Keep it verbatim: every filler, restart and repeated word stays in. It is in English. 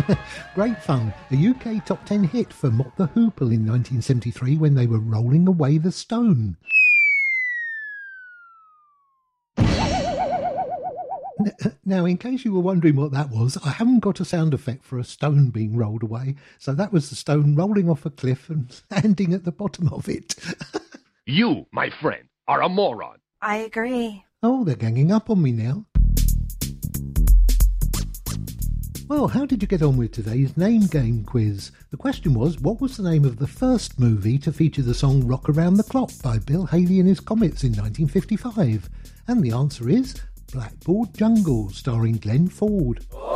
Great fun. A U K top ten hit for Mott the Hoople in nineteen seventy-three when they were rolling away the stone. Now, in case you were wondering what that was, I haven't got a sound effect for a stone being rolled away, so that was the stone rolling off a cliff and landing at the bottom of it. You, my friend, are a moron. I agree. Oh, they're ganging up on me now. Well, how did you get on with today's name game quiz? The question was, what was the name of the first movie to feature the song Rock Around the Clock by Bill Haley and his Comets in nineteen fifty-five? And the answer is Blackboard Jungle, starring Glenn Ford.